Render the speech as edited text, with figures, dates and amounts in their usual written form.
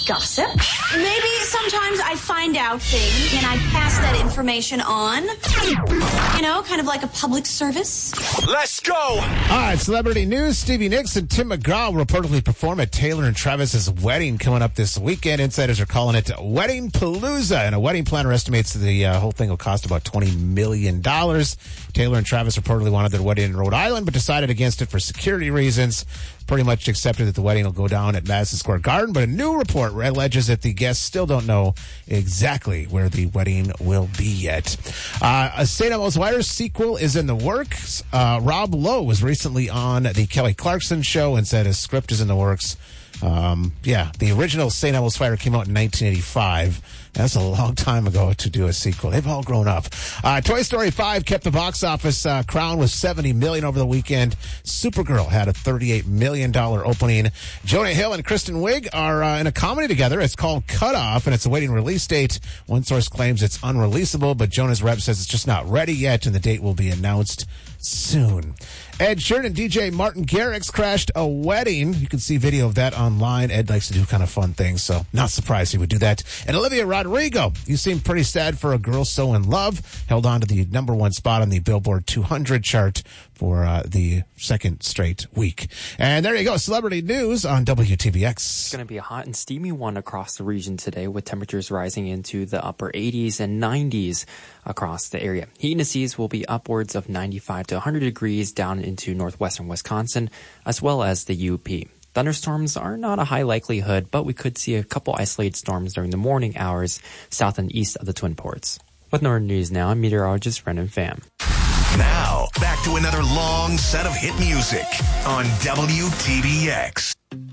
Gossip. Maybe sometimes I find out things and I pass that information on. You know, kind of like a public service. Let's go! All right, celebrity news. Stevie Nicks and Tim McGraw will reportedly perform at Taylor and Travis's wedding coming up this weekend. Insiders are calling it Wedding Palooza, and a wedding planner estimates the whole thing will cost about $20 million. Taylor and Travis reportedly wanted their wedding in Rhode Island, but decided against it for security reasons. Pretty much accepted that the wedding will go down at Madison Square Garden, but a new report alleges that the guests still don't know exactly where the wedding will be yet. A St. Elmo's Fire sequel is in the works. Rob Lowe was recently on the Kelly Clarkson show and said his script is in the works. The original St. Elmo's Fire came out in 1985. That's a long time ago to do a sequel. They've all grown up. Toy Story 5 kept the box office crown with $70 million over the weekend. Supergirl had a $38 million opening. Jonah Hill and Kristen Wiig are in a comedy together. It's called Cut Off, and it's awaiting release date. One source claims it's unreleasable, but Jonah's rep says it's just not ready yet, and the date will be announced soon. Ed Sheeran and DJ Martin Garrix crashed a wedding. You can see video of that online. Ed likes to do kind of fun things, so not surprised he would do that. And Olivia Rodrigo, you seem pretty sad for a girl so in love. Held on to the number one spot on the Billboard 200 chart for the second straight week. And there you go, celebrity news on WTVX. It's going to be a hot and steamy one across the region today, with temperatures rising into the upper 80s and 90s across the area. Heat indices will be upwards of 95 to 100 degrees down into northwestern Wisconsin, as well as the UP. Thunderstorms are not a high likelihood, but we could see a couple isolated storms during the morning hours south and east of the Twin Ports. With Northern News Now, I'm meteorologist Brendan Pham. Now, back to another long set of hit music on WTVX.